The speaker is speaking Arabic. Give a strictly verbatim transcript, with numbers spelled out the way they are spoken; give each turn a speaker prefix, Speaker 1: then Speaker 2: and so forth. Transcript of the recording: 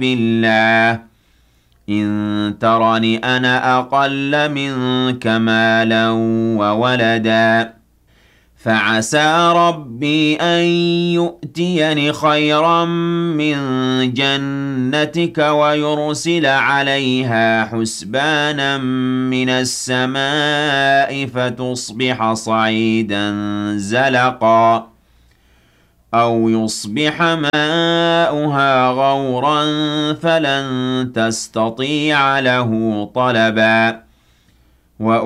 Speaker 1: بالله إن ترني أنا أقل منك مالا وولدا فعسى ربي أن يؤتيني خيرا من جنتك ويرسل عليها حسبانا من السماء فتصبح صعيدا زلقا أو يصبح ماؤها غورا فلن تستطيع له طلبا